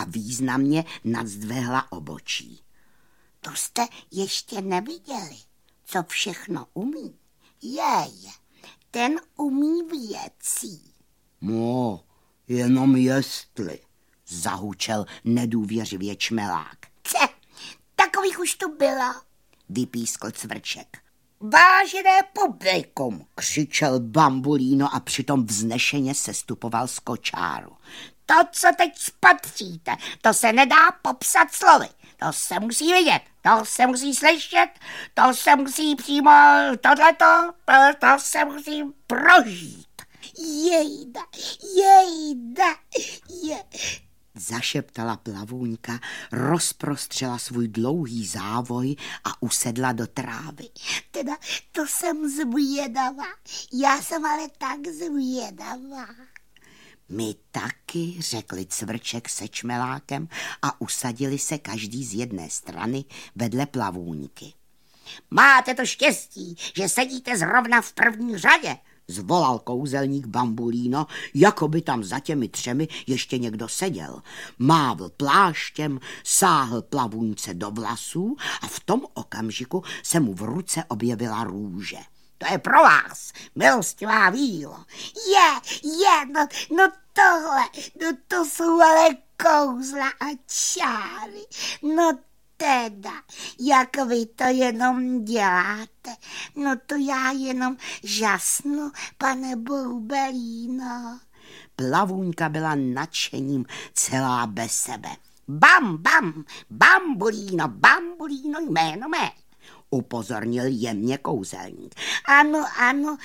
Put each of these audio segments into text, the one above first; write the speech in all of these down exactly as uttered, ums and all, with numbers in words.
a významně nadzdvihla obočí. To jste ještě neviděli, co všechno umí. Jej, ten umí věcí. No, jenom jestli, zahučel nedůvěřivě čmelák. Ce, takových už tu bylo, vypískl Cvrček. Vážené publikum, křičel Bambulíno a přitom vznešeně sestupoval z kočáru. To, co teď spatříte, to se nedá popsat slovy. To se musí vidět, to se musí slyšet, to se musí přímo, tohleto, to, to se musí prožít. Jejda, jejda, je... zašeptala Plavůňka, rozprostřela svůj dlouhý závoj a usedla do trávy. Teda to jsem zvědavá, já jsem ale tak zvědavá. My taky, řekli Cvrček se čmelákem a usadili se každý z jedné strany vedle Plavůňky. Máte to štěstí, že sedíte zrovna v první řadě, zvolal kouzelník Bambulíno, jako by tam za těmi třemi ještě někdo seděl. Mávl pláštěm, sáhl Plavůňce do vlasů a v tom okamžiku se mu v ruce objevila růže. To je pro vás, milostivá vílo. Je, je, no, no tohle, no to jsou ale kouzla a čáry. No teda, jak vy to jenom děláte, no to já jenom žasnu, pane Boubelíno. Plavůňka byla nadšením celá bez sebe. Bam, bam, Bambulíno, Bambulíno jméno mé, upozornil jemně kouzelník. Ano, ano,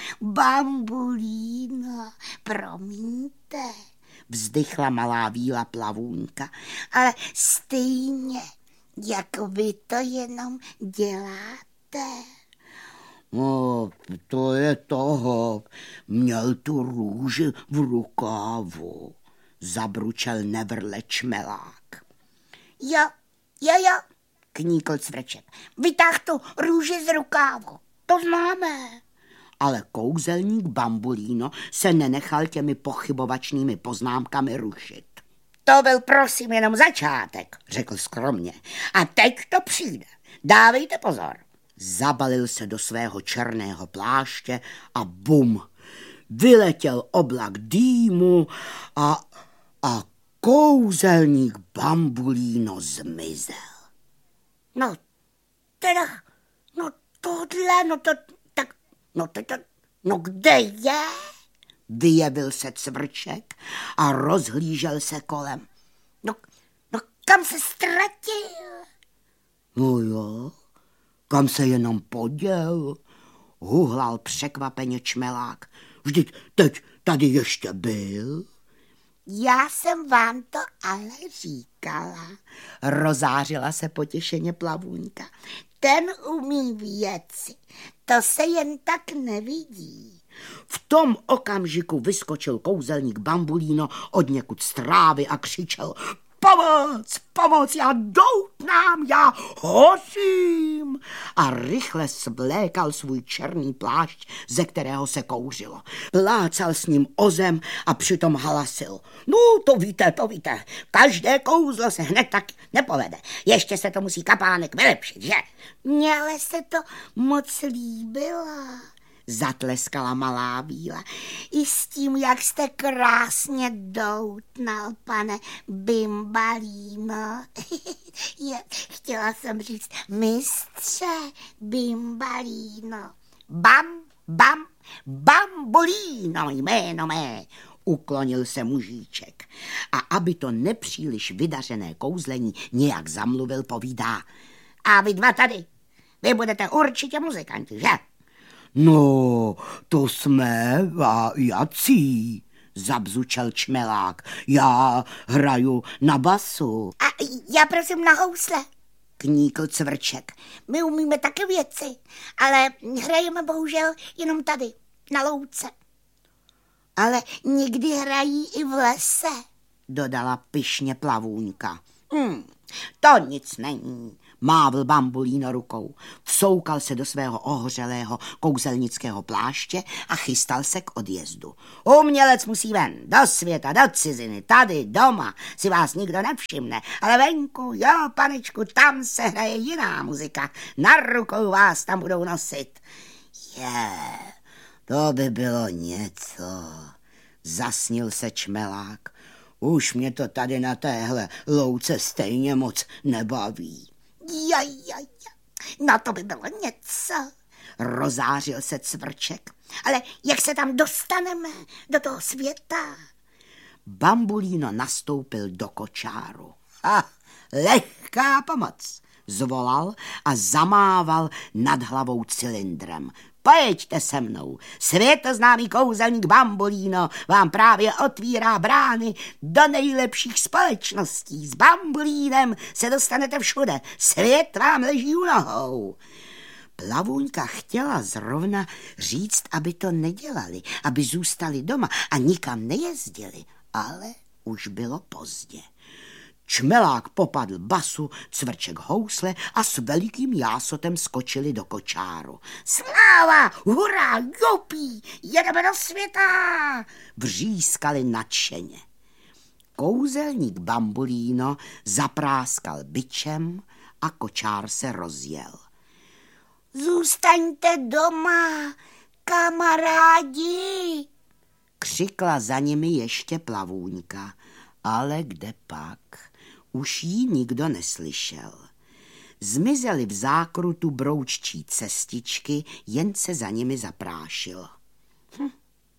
Bambulíno, promiňte, vzdychla malá víla Plavůňka. Ale stejně, jak vy to jenom děláte. No, to je toho, měl tu růži v rukávu, zabručel nevrle čmelák. Jo, jo, jo, kníkl Cvrček, vytáh tu růži z rukávu, to známe. Ale kouzelník Bambulíno se nenechal těmi pochybovačnými poznámkami rušit. To byl prosím jenom začátek, řekl skromně. A teď to přijde. Dávejte pozor. Zabalil se do svého černého pláště a bum, vyletěl oblak dýmu a, a kouzelník Bambulíno zmizel. No, teda, no tohle, no to, tak, no to, to, no kde je? Vyjevil se Cvrček a rozhlížel se kolem. No, no kam se ztratil? No jo, kam se jenom poděl, huhlal překvapeně čmelák. Vždyť teď tady ještě byl. Já jsem vám to ale říkala, rozářila se potěšeně Plavůňka. Ten umí věci, to se jen tak nevidí. V tom okamžiku vyskočil kouzelník Bambulíno od někud z trávy a křičel: Pomoc, pomoc, já doutnám, já hořím! A rychle svlékal svůj černý plášť, ze kterého se kouřilo. Plácal s ním o zem a přitom halasil: No, to víte, to víte, každé kouzlo se hned tak nepovede. Ještě se to musí kapánek vylepšit, že? Mně ale se to moc líbilo, zatleskala malá víla. I s tím, jak jste krásně doutnal, pane Bimbalíno. Je, chtěla jsem říct mistře Bimbalíno. Bam, bam, Bambulíno jméno mé, uklonil se mužíček. A aby to nepříliš vydařené kouzlení nějak zamluvil, povídá: A vy dva tady, vy budete určitě muzikanti, že? No, to jsme a jací, zabzučel čmelák. Já hraju na basu. A já prosím na housle, kníkl Cvrček. My umíme taky věci, ale hrajeme bohužel jenom tady, na louce. Ale někdy hrají i v lese, dodala pyšně Plavůňka. Hmm, to nic není, Mávl Bambulíno rukou, vsoukal se do svého ohořelého kouzelnického pláště a chystal se k odjezdu. Umělec musí ven, do světa, do ciziny, tady, doma, si vás nikdo nevšimne, ale venku, jo, panečku, tam se hraje jiná muzika, na rukou vás tam budou nosit. Je, to by bylo něco, zasnil se Čmelák. Už mě to tady na téhle louce stejně moc nebaví. Ja, ja, ja, no to by bylo něco, rozářil se Cvrček. Ale jak se tam dostaneme do toho světa? Bambulíno nastoupil do kočáru. Ha, lehká pomoc, zvolal a zamával nad hlavou cylindrem. Pojeďte se mnou, světoznámý kouzelník Bambulíno vám právě otvírá brány do nejlepších společností. S Bambulínem se dostanete všude, svět vám leží u nohou. Plavůňka chtěla zrovna říct, aby to nedělali, aby zůstali doma a nikam nejezdili, ale už bylo pozdě. Čmelák popadl basu, Cvrček housle a s velikým jásotem skočili do kočáru. Sláva, hurá, jupí, jedeme do světa, vřískali nadšeně. Kouzelník Bambulíno zapráskal bičem a kočár se rozjel. Zůstaňte doma, kamarádi, křikla za nimi ještě Plavůňka, ale kde pak? Už jí nikdo neslyšel. Zmizely v zákrutu brouččí cestičky, jen se za nimi zaprášilo. Hm.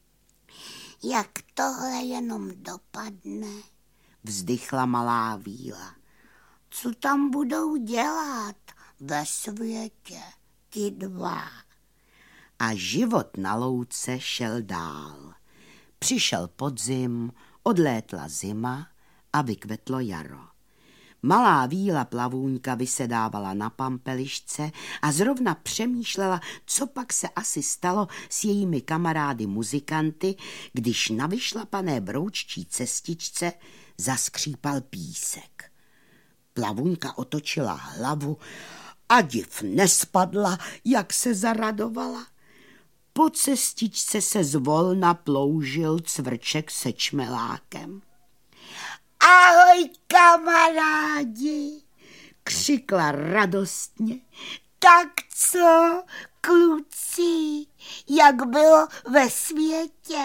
Jak tohle jenom dopadne, vzdychla malá Víla. Co tam budou dělat ve světě ti dva? A život na louce šel dál. Přišel podzim, odlétla zima a vykvetlo jaro. Malá Víla Plavůňka vysedávala na pampelišce a zrovna přemýšlela, co pak se asi stalo s jejími kamarády muzikanty, když na vyšlapané brouččí cestičce zaskřípal písek. Plavůňka otočila hlavu a div nespadla, jak se zaradovala. Po cestičce se zvolna ploužil Cvrček se Čmelákem. Ahoj, kamarádi, křikla radostně. Tak co, kluci, jak bylo ve světě?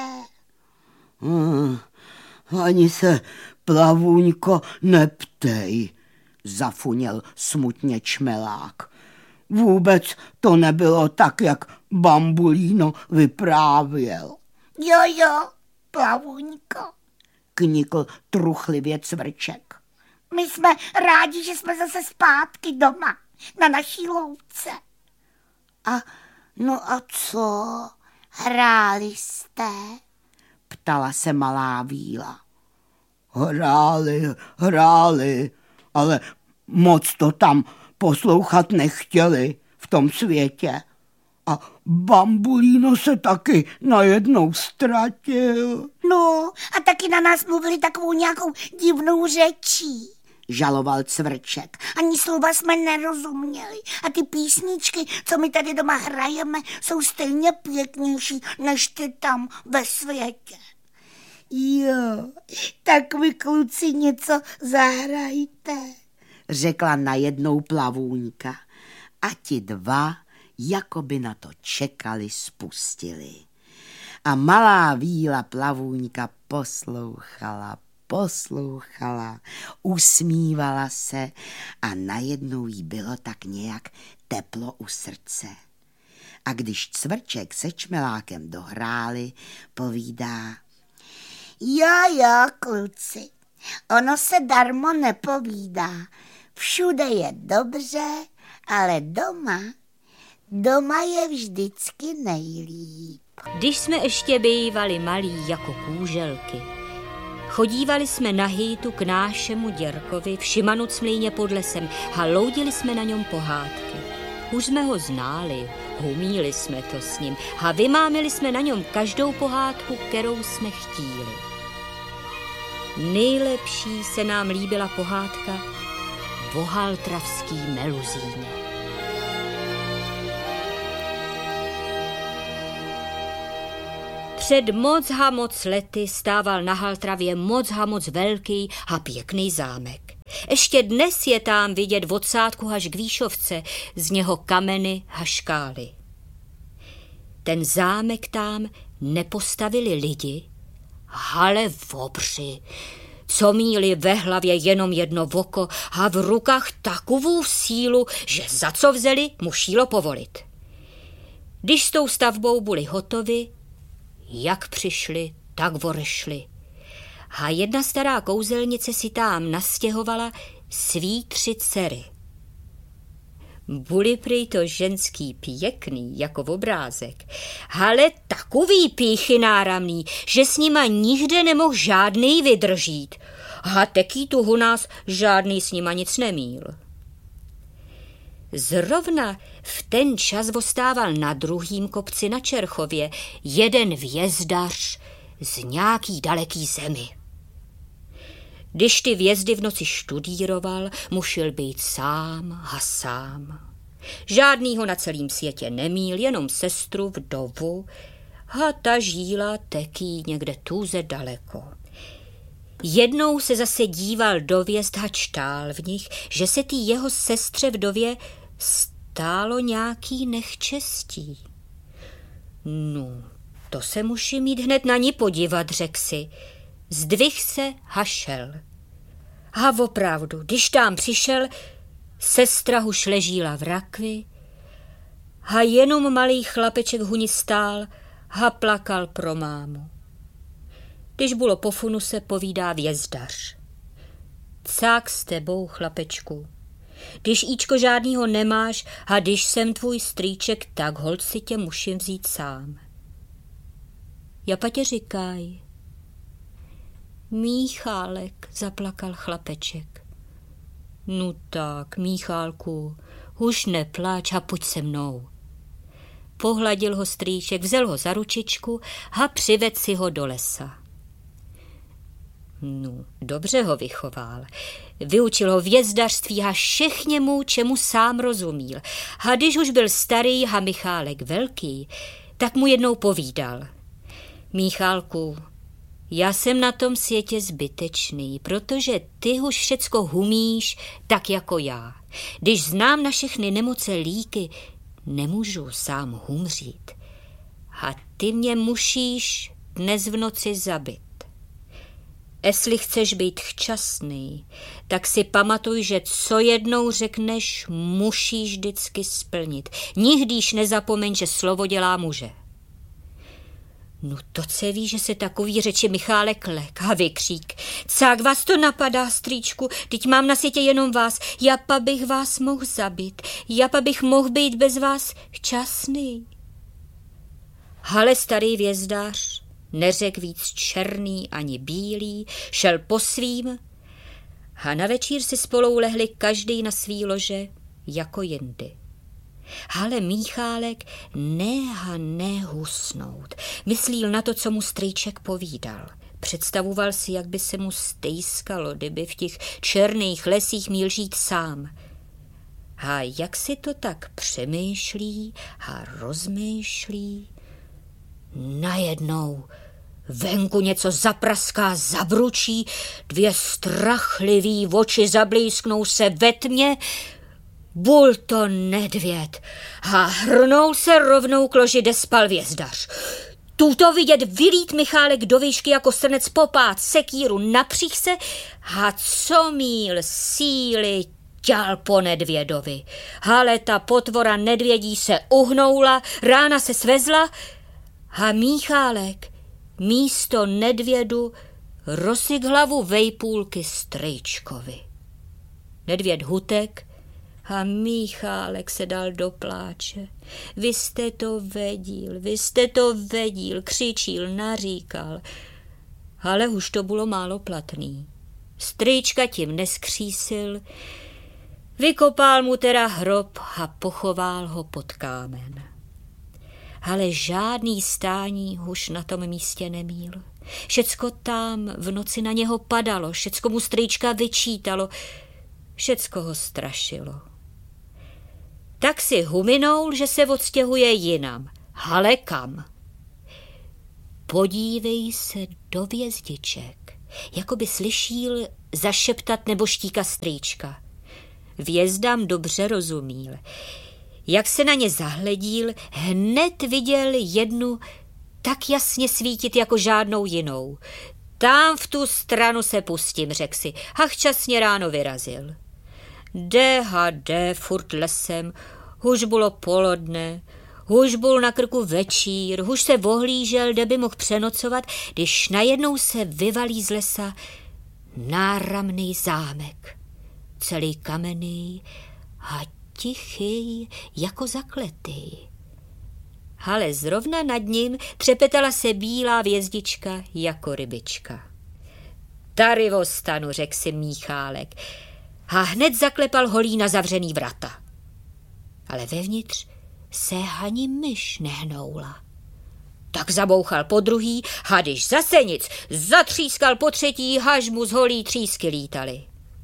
Hmm, ani se, Plavůňko, neptej, zafuněl smutně Čmelák. Vůbec to nebylo tak, jak Bambulíno vyprávěl. Jo, jo, Plavůňko, knikl truchlivě Cvrček. My jsme rádi, že jsme zase zpátky doma, na naší louce. A no a co, hráli jste? ptala se malá Víla. Hráli, hráli, ale moc to tam poslouchat nechtěli v tom světě. A Bambulíno se taky najednou ztratil. No, a taky na nás mluvili takovou nějakou divnou řečí, žaloval Cvrček. Ani slova jsme nerozuměli. A ty písničky, co my tady doma hrajeme, jsou stejně pěknější, než ty tam ve světě. Jo, tak vy kluci něco zahrajte, řekla najednou Plavůňka. A ti dva jako by na to čekali, spustili. A malá Víla Plavůňka poslouchala, poslouchala, usmívala se a najednou jí bylo tak nějak teplo u srdce. A když Cvrček se Čmelákem dohráli, povídá: Jo, jo, kluci, ono se darmo nepovídá. Všude je dobře, ale doma, doma je vždycky nejlíp. Když jsme ještě bývali malí jako kůželky, chodívali jsme na hejtu k nášemu děrkovi v Šimanucmlýně pod lesem a loudili jsme na něm pohádky. Už jsme ho ználi, humíli jsme to s ním a vymámili jsme na něm každou pohádku, kterou jsme chtíli. Nejlepší se nám líbila pohádka vohaltravský meluzíně. Před moc ha moc lety stával na Haltravě moc ha moc velký a pěkný zámek. Ještě dnes je tam vidět od sádku až k výšovce, z něho kameny a škály. Ten zámek tam nepostavili lidi, ale vobři, co míli ve hlavě jenom jedno voko a v rukách takovou sílu, že za co vzeli, mu šílo povolit. Když s tou stavbou byli hotovi, jak přišli, tak vorešli. A jedna stará kouzelnice si tam nastěhovala svý tři dcery. Byli prý to ženský pěkný, jako v obrázek, ale takový píchy náramný, že s nima nikde nemohl žádný vydržít. A teký tu u nás žádný s nima nic nemíl. Zrovna v ten čas vostával na druhým kopci na Čerchově jeden vězdař z nějaký daleký zemi. Když ty vězdy v noci študíroval, musel být sám a sám. Žádnýho na celém světě nemíl, jenom sestru vdovu a ta žíla teký někde tuze daleko. Jednou se zase díval do hvězd a čtál v nich, že se tý jeho sestře vdově stálo nějaký nechčestí. No, to se musím jít hned na ní podívat, řekl si. Zdvih se a šel. A opravdu, když tam přišel, sestra už ležíla v rakvi a jenom malý chlapeček huni stál a plakal pro mámu. Když bylo po funuse, povídá vězdař. Cák s tebou, chlapečku. Když Íčko žádnýho nemáš a když jsem tvůj strýček, tak holt si tě musím vzít sám. Japatě říkaj. Míchálek, zaplakal chlapeček. No tak, Míchálku, už nepláč a pojď se mnou. Pohladil ho strýček, vzal ho za ručičku a přivedl si ho do lesa. No, dobře ho vychoval. Vyučil ho vězdařství a všechněmu, čemu sám rozumíl. A když už byl starý a Michálek velký, tak mu jednou povídal. Míchálku, já jsem na tom světě zbytečný, protože ty už všecko humíš tak jako já. Když znám na všechny nemoce líky, nemůžu sám humřít. A ty mě musíš dnes v noci zabit. Jestli chceš být šťastný, tak si pamatuj, že co jednou řekneš, musíš vždycky splnit. Nikdyž nezapomeň, že slovo dělá muže. No to se ví, že se takový řeči Michálek lek a vykřík. Cák vás to napadá, strýčku, teď mám na světě jenom vás. Japa bych vás mohl zabít, japa bych mohl být bez vás šťastný. Ale starý vězdař neřekl víc černý ani bílý, šel po svým a na večír si spolu lehli každý na svý lože jako jindy. Ale Míchálek neha nehusnout. Myslíl na to, co mu strýček povídal. Představoval si, jak by se mu stejskalo, kdyby v těch černých lesích měl žít sám. A jak si to tak přemýšlí a rozmýšlí, najednou venku něco zapraská, zabručí, dvě strachlivý oči zablísknou se ve tmě. Bul to nedvěd a hrnul se rovnou k loži, kde spal vězdař. Tuto vidět vylít Michálek do výšky jako srnec popát sekíru napřích se a co míl síly ťal po nedvědovi. Ale ta potvora nedvědí se uhnoula, rána se svezla a Míchálek místo nedvědu rozsyk hlavu vejpůlky strýčkovi. Nedvěd hutek a Míchálek se dal do pláče. Vy jste to vedíl, vy jste to vedíl, křičíl, naříkal. Ale už to bylo málo platný. Strýčka tím neskřísil, vykopal mu teda hrob a pochoval ho pod kámen. Ale žádný stání už na tom místě nemíl. Všecko tam v noci na něho padalo, všecko mu strýčka vyčítalo. Všecko ho strašilo. Tak si huminul, že se odstěhuje jinam. Hale kam? Podívej se do hvězdiček, jako by slyšíl zašeptat nebo štíka strýčka. Hvězdám dobře rozumíl. Jak se na ně zahledíl, hned viděl jednu tak jasně svítit jako žádnou jinou. Tam v tu stranu se pustím, řekl si, a včasně ráno vyrazil. Jde a jde furt lesem, huž bylo polodne, huž byl na krku večír, huž se ohlížel, kde by mohl přenocovat, když najednou se vyvalí z lesa náramný zámek, celý kamenný a tichý jako zakletý. Ale zrovna nad ním třepetala se bílá hvězdička jako rybička. Tady ostanu, řekl si Míchálek a hned zaklepal holí na zavřený vrata. Ale vevnitř se ani myš nehnoula. Tak zabouchal po druhý a když zase nic, zatřískal po třetí, až mu z holí třísky lítaly.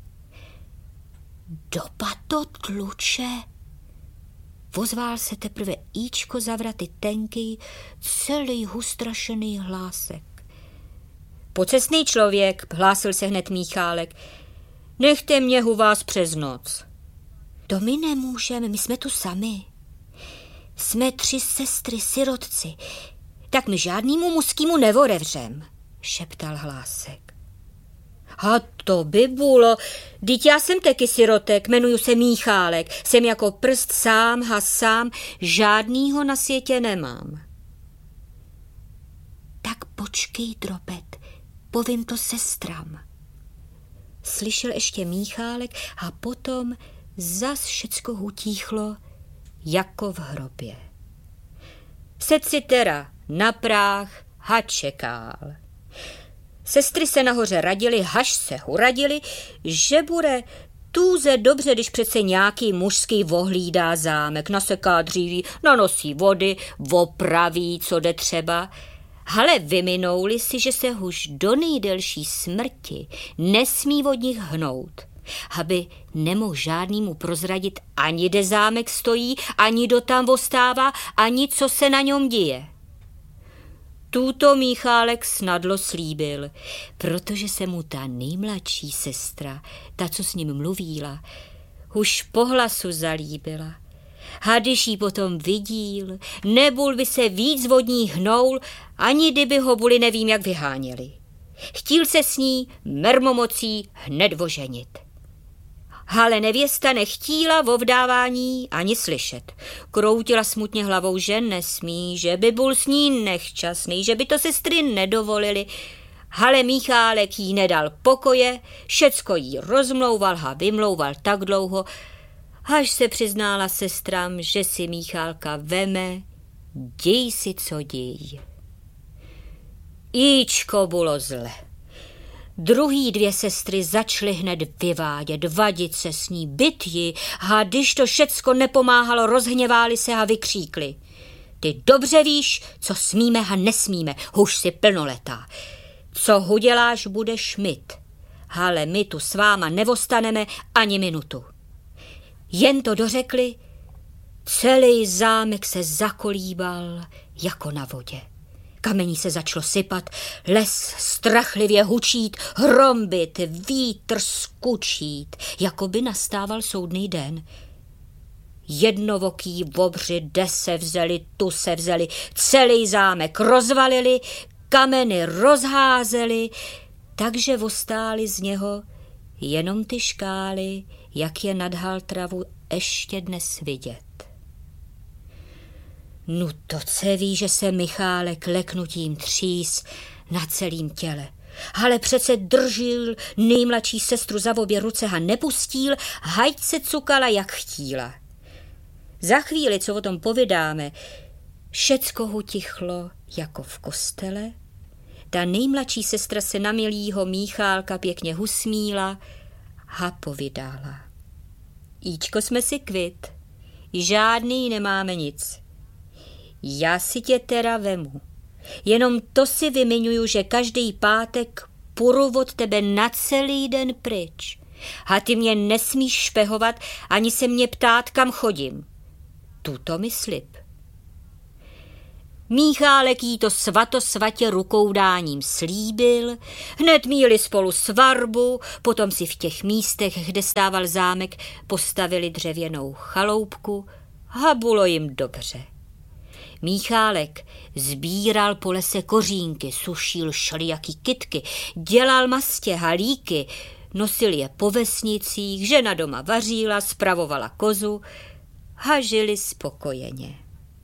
Doba to tluče. Vozvál se teprve íčko za vraty tenký, celý hustrašený hlásek. Pocestný člověk, hlásil se hned Míchálek, nechte mě u vás přes noc. To my nemůžeme, my jsme tu sami. Jsme tři sestry, sirotci, tak my žádnýmu muskýmu nevorevřem, šeptal hlásek. A to by bylo, vždyť já jsem taky sirotek, jmenuju se Míchálek, jsem jako prst sám a sám, žádnýho na světě nemám. Tak počkej, Drobet, povím to sestram. Slyšel ještě Míchálek a potom zas všecko utíchlo, jako v hrobě. Sedl si teda na práh a čekal. Sestry se nahoře radili, haž se uradili, že bude tůze dobře, když přece nějaký mužský vohlídá zámek, naseká dříví, nanosí vody, opraví, co jde třeba. Ale vyminouli si, že se už do nejdelší smrti nesmí od nich hnout, aby nemohl žádnému prozradit ani kde zámek stojí, ani kdo tam ostává, ani co se na něm děje. Tuto Míchálek snadlo slíbil, protože se mu ta nejmladší sestra, ta, co s ním mluvíla, už po hlasu zalíbila. A když jí potom vidíl, nebul by se víc vodní hnoul, ani kdyby ho buli nevím jak vyháněli. Chtíl se s ní mermomocí hned oženit. Ale nevěsta nechtíla o vdávání ani slyšet. Kroutila smutně hlavou, že nesmí, že by byl s ní nechčasný, že by to sestry nedovolili. Ale Míchálek jí nedal pokoje, všecko jí rozmlouval a vymlouval tak dlouho, až se přiznála sestram, že si Míchálka veme, děj si, co děj. Íčko bylo zle. Druhý dvě sestry začaly hned vyvádět, vadit se s ní, byt ji, a když to všecko nepomáhalo, rozhněváli se a vykříkli. Ty dobře víš, co smíme a nesmíme, huž si plnoletá. Co uděláš, budeš myt, ale my tu s váma nevostaneme ani minutu. Jen to dořekli, celý zámek se zakolíbal jako na vodě. Kamení se začalo sypat, les strachlivě hučít, hrombit, vítr skučít, jako by nastával soudný den. Jednovoký bobři de se vzali, tu se vzali, celý zámek rozvalili, kameny rozházeli, takže ostály z něho jenom ty škály, jak je nad Haltravu ještě dnes vidět. No to se ví, že se Michálek leknutím třís na celým těle. Ale přece držil nejmladší sestru za obě ruce a nepustil, hajď se cukala, jak chtíla. Za chvíli, co o tom povídáme, všecko utichlo jako v kostele. Ta nejmladší sestra se na milýho Míchálka pěkně husmíla a povídala. Íčko, jsme si kvit, žádný nemáme nic. Já si tě teda vemu. Jenom to si vymiňuju, že každý pátek půjdu od tebe na celý den pryč. A ty mě nesmíš špehovat, ani se mě ptát, kam chodím. Tuto mi slib. Míchálek jí to svatosvatě rukoudáním slíbil, hned míli spolu svatbu, potom si v těch místech, kde stával zámek, postavili dřevěnou chaloupku a bylo jim dobře. Míchálek sbíral po lese kořínky, sušil šlijaký kytky, dělal mastě, halíky, nosil je po vesnicích, žena doma vaříla, spravovala kozu a žili spokojeně.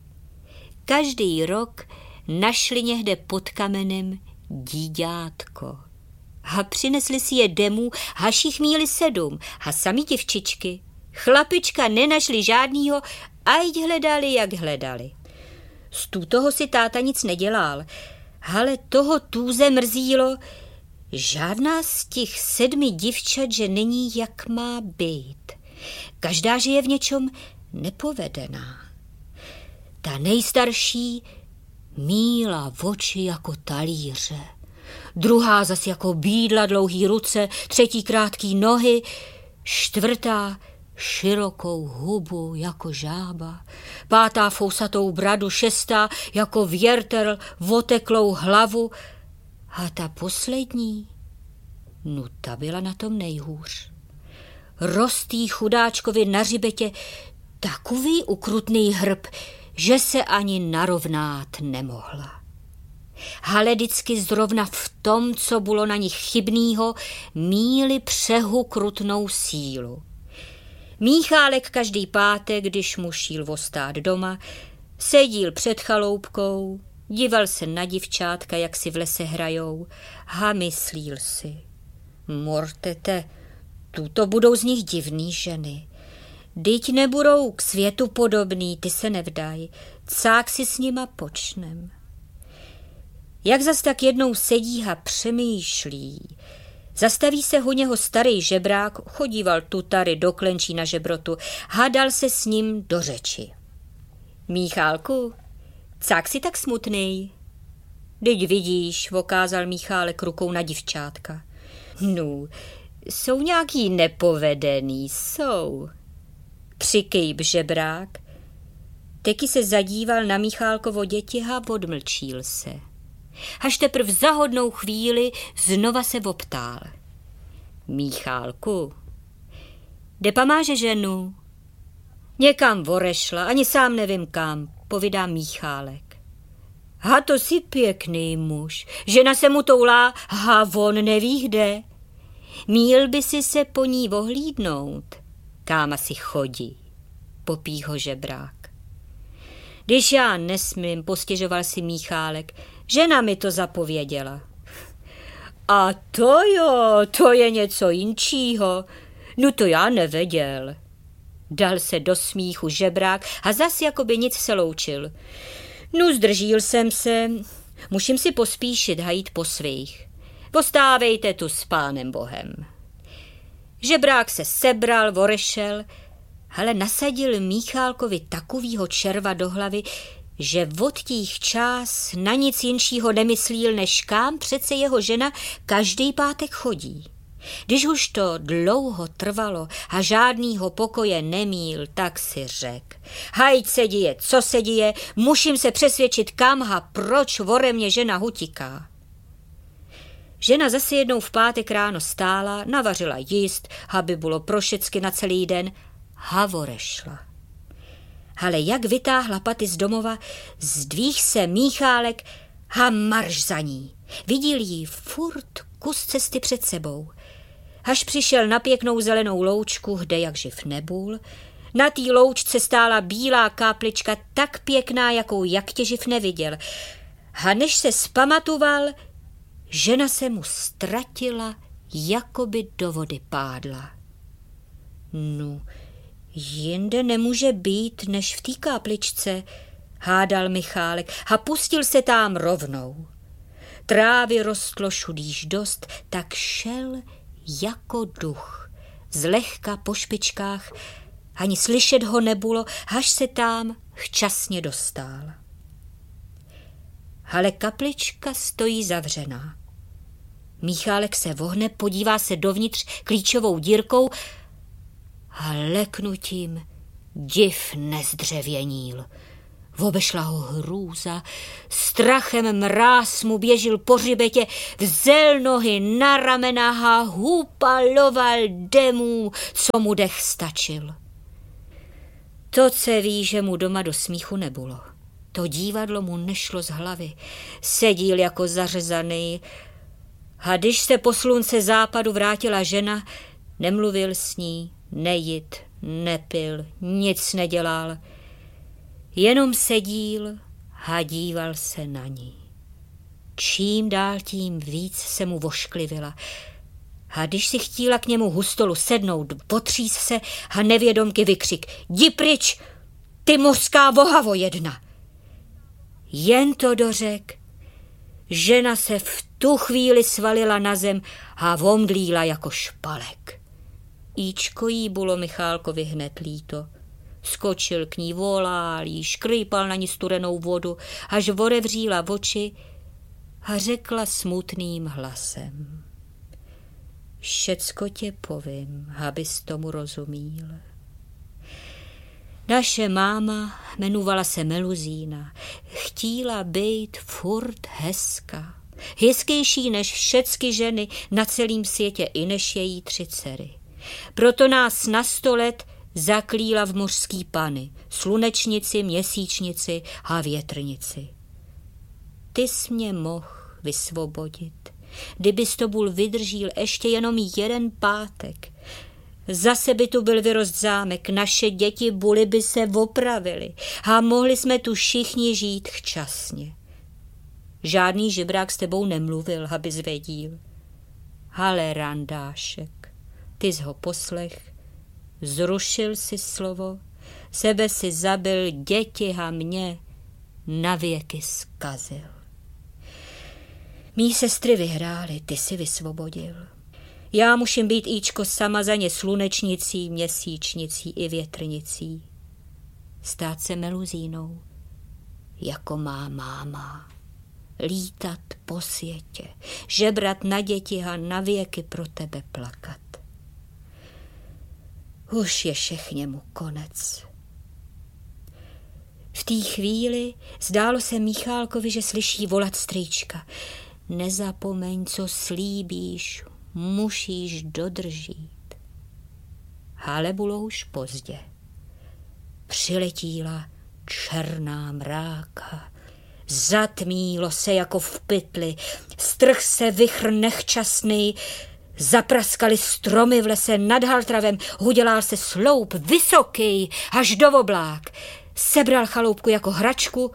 Každý rok našli někde pod kamenem díďátko a přinesli si je demů, haž jich měli sedm a sami děvčičky. Chlapička nenašli žádnýho a jít hledali, jak hledali. Z toho si táta nic nedělal, ale toho tůze mrzílo, žádná z těch sedmi divčat, že není, jak má být. Každá, že je v něčem nepovedená. Ta nejstarší míla v oči jako talíře, druhá zas jako bídla dlouhý ruce, třetí krátký nohy, čtvrtá širokou hubu jako žába, pátá fousatou bradu, šestá jako věrtel oteklou hlavu a ta poslední, no ta byla na tom nejhůř. Rostý chudáčkovi na hřbetě takový ukrutný hrb, že se ani narovnát nemohla. Ale vždycky zrovna v tom, co bylo na nich chybnýho, míli přehukrutnou sílu. Míchálek každý pátek, když mu šíl ostát doma, sedíl před chaloupkou, díval se na divčátka, jak si v lese hrajou, a myslíl si, mortete, tuto budou z nich divný ženy. Dyť nebudou k světu podobný, ty se nevdaj, cák si s nima počnem. Jak zas tak jednou sedí a přemýšlí, zastaví se u něho starý žebrák, chodíval tutary do klenčí na žebrotu, hádal se s ním do řeči. Míchálku, cák si tak smutnej? Dyť vidíš, okázal Míchálek rukou na divčátka. No, jsou nějaký nepovedený, jsou. Přikejb žebrák. Teky se zadíval na Míchálkovo děti a odmlčíl se. Až teprv za hodnou chvíli znova se optál. Míchálku, kde pa máže ženu? Někam vorešla, ani sám nevím kam, povídá Míchálek. A to si pěkný muž, žena se mu toulá a on neví kde. Míl by si se po ní ohlídnout, kam asi chodí, popí ho žebrák. Když já nesmím, postěžoval si Míchálek, žena mi to zapověděla. A to jo, to je něco jinčího, no to já nevěděl. Dal se do smíchu žebrák a zas jakoby nic se loučil. No zdržíl jsem se, musím si pospíšit a jít po svých. Postávejte tu s pánem Bohem. Žebrák se sebral, vorešel, ale nasadil Míchálkovi takovýho červa do hlavy, že od těch čas na nic jinšího nemyslíl, než kam přece jeho žena každý pátek chodí. Když už to dlouho trvalo a žádnýho pokoje nemíl, tak si řek. Hajď se děje, co se děje, musím se přesvědčit kam a proč ode mě žena hutiká. Žena zase jednou v pátek ráno stála, navařila jíst, aby bylo pro všecky na celý den, havorešla. Ale jak vytáhla paty z domova, zdvih se Míchálek a marš za ní. Viděl jí furt kus cesty před sebou. Až přišel na pěknou zelenou loučku, kde jak živ nebyl, na té loučce stála bílá káplička tak pěkná, jakou jak tě živ neviděl. A než se zpamatoval, žena se mu ztratila, jako by do vody pádla. No, jinde nemůže být, než v té kápličce, hádal Michálek a pustil se tam rovnou. Trávy rostlo šudíž dost, tak šel jako duch, zlehka po špičkách, ani slyšet ho nebylo, až se tam včasně dostal. Ale kaplička stojí zavřená. Michálek se vohne, podívá se dovnitř klíčovou dírkou a leknutím div nezdřevěnil. Obešla ho hrůza, strachem mráz mu běžil po hřbetě, vzel nohy na ramena a hupaloval demů, co mu dech stačil. To se ví, že mu doma do smíchu nebylo. To dívadlo mu nešlo z hlavy. Sedíl jako zařezaný a když se po slunce západu vrátila žena, nemluvil s ní, nejit, nepil, nic nedělal. Jenom sedíl a díval se na ní. Čím dál tím víc se mu vošklivila. A když si chtíla k němu hustolu sednout, potřís se a nevědomky vykřik: Jdi pryč, ty mořská vohavo jedna! Jen to dořek, žena se v tu chvíli svalila na zem a omdlíla jako špalek. Íčko jí bylo Michálkovi hned líto. Skočil k ní, volál jí, škrýpal na ní studenou vodu, až otevřela oči a řekla smutným hlasem: Všecko tě povím, abys tomu rozumíl. Naše máma jmenovala se Meluzína. Chtíla být furt hezká. Hezkejší než všecky ženy na celém světě i než její tři dcery. Proto nás na sto let zaklíla v mořský pany, slunečnici, měsíčnici a větrnici. Ty jsi mě mohl vysvobodit, kdybys to byl vydržíl ještě jenom jeden pátek. Zase by tu byl vyrost zámek, naše děti buly by se opravily a mohli jsme tu všichni žít včasně. Žádný žebrák s tebou nemluvil, aby zvěděl. Ale randášek, ty jsi ho poslech, zrušil si slovo, sebe si zabil, děti a mě navěky zkazil. Mí sestry vyhrály, ty si vysvobodil. Já musím být, Íčko, sama za ně slunečnicí, měsíčnicí i větrnicí. Stát se Meluzínou, jako má máma. Lítat po světě, žebrat na děti a navěky pro tebe plakat. Už je všechněmu konec. V té chvíli zdálo se Michálkovi, že slyší volat strýčka. Nezapomeň, co slíbíš, musíš dodržít. Ale bylo už pozdě. Přiletíla černá mráka. Zatmílo se jako v pytli, strh se vichr nechčasný, zapraskali stromy v lese nad Haltravem, udělal se sloup vysoký až do oblák. Sebral chaloupku jako hračku,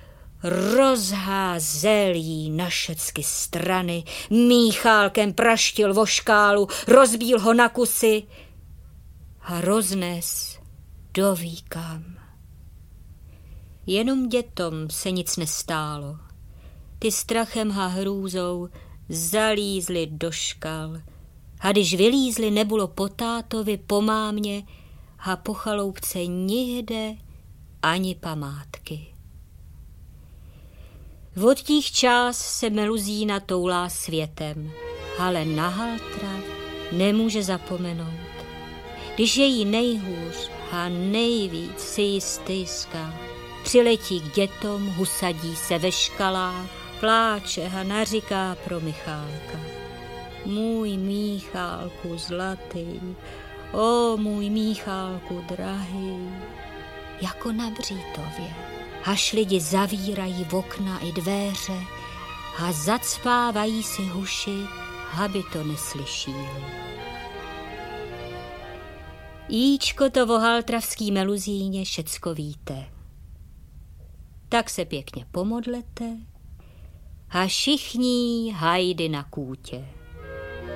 rozházel jí na všecky strany, Míchálkem praštil vo škálu, rozbíl ho na kusy a roznes doví kam. Jenom dětom se nic nestálo. Ty strachem a hrůzou zalízli do škal a když vylízli, nebylo po tátovi, po mámě a po chaloupce nikde ani památky. Od těch čas se Meluzína toulá světem, ale na Haltrav nemůže zapomenout. Když je jí nejhůř a nejvíc si jí stýská, přiletí k dětom, husadí se ve škalách, pláče a naříká pro Michálka. Můj Míchálku zlatý, o můj Míchálku drahý, jako na Břítově. Až lidi zavírají okna i dvéře a zacpávají si huši, aby to neslyšíli. Íčko to o haltravský Meluzíně všecko víte. Tak se pěkně pomodlete a všichni hajdy na kůtě.